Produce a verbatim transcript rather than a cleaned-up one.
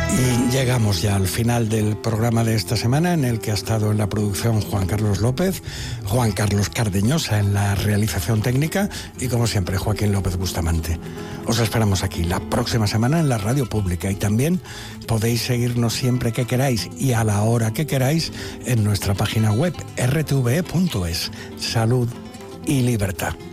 Y llegamos ya al final del programa de esta semana, en el que ha estado en la producción Juan Carlos López, Juan Carlos Cardeñosa en la realización técnica y, como siempre, Joaquín López Bustamante. Os esperamos aquí la próxima semana en la radio pública y también podéis seguirnos siempre que queráis y a la hora que queráis en nuestra página web erre te ve punto es. Salud y libertad.